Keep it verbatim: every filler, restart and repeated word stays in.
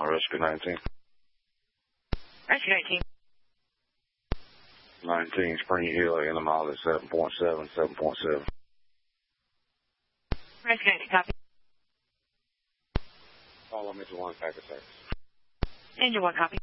Uh, Rescue nineteen. Rescue nineteen. nineteen, Spring Hill, in the mile at seven point seven, seven point seven. Rescue nineteen, copy. Follow me to one packet service. Engine one, copy.